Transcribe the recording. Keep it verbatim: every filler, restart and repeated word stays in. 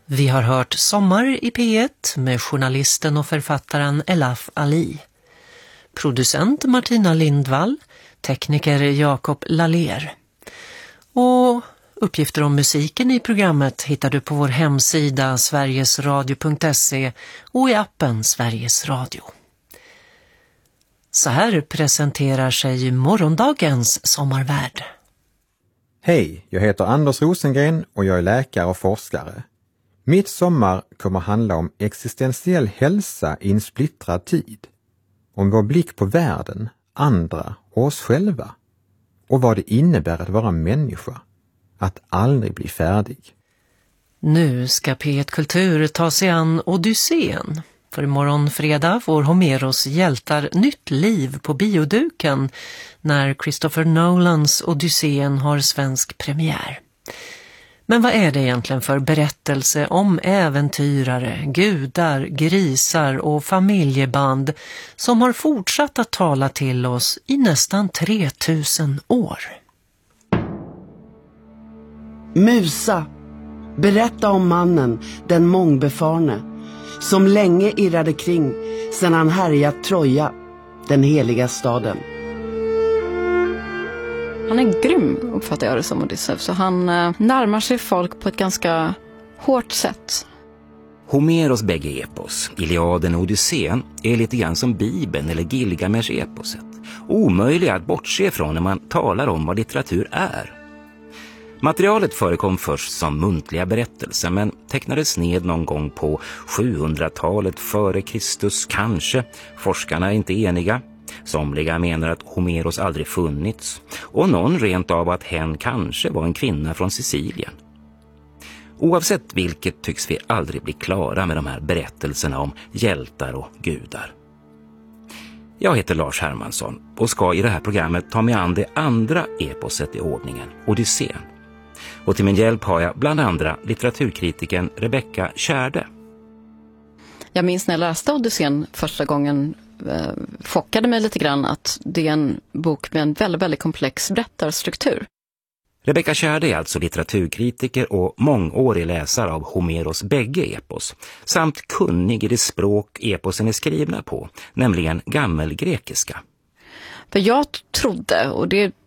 Vi har hört Sommar i P ett med journalisten och författaren Elaf Ali. Producent Martina Lindvall, tekniker Jakob Lallér. Och uppgifter om musiken i programmet hittar du på vår hemsida sverigesradio punkt se och i appen Sveriges Radio. Så här presenterar sig morgondagens sommarvärld. Hej, jag heter Anders Rosengren och jag är läkare och forskare. Mitt sommar kommer handla om existentiell hälsa i en splittrad tid. Om vår blick på världen, andra och oss själva. Och vad det innebär att vara människa. Att aldrig bli färdig. Nu ska P ett Kultur ta sig an Odysseen. För imorgon fredag får Homeros hjältar nytt liv på bioduken när Christopher Nolans Odysseen har svensk premiär. Men vad är det egentligen för berättelse om äventyrare, gudar, grisar och familjeband som har fortsatt att tala till oss i nästan tre tusen år? Musa, berätta om mannen, den mångbefarne, som länge irrade kring sedan han härjat Troja, den heliga staden. Han är grym, uppfattar jag det som, Odysseus. Så han eh, närmar sig folk på ett ganska hårt sätt. Homeros bägge epos, Iliaden och Odysseen, är lite grann som Bibeln eller Gilgamesh-eposet. Omöjliga att bortse från när man talar om vad litteratur är. Materialet förekom först som muntliga berättelser men tecknades ned någon gång på sjuhundratalet före Kristus kanske. Forskarna är inte eniga. Somliga menar att Homeros aldrig funnits och någon rent av att hen kanske var en kvinna från Sicilien. Oavsett vilket tycks vi aldrig bli klara med de här berättelserna om hjältar och gudar. Jag heter Lars Hermansson och ska i det här programmet ta mig an det andra eposet i ordningen, Odysseen. Och till min hjälp har jag bland andra litteraturkritiken Rebecca Tjärde. Jag minns när jag läste Odysseen första gången eh, chockade mig lite grann att det är en bok med en väldigt, väldigt komplex berättarstruktur. Rebecca Tjärde är alltså litteraturkritiker och mångårig läsare av Homeros bägge epos samt kunnig i det språk eposen är skrivna på, nämligen gammelgrekiska. För jag trodde, och det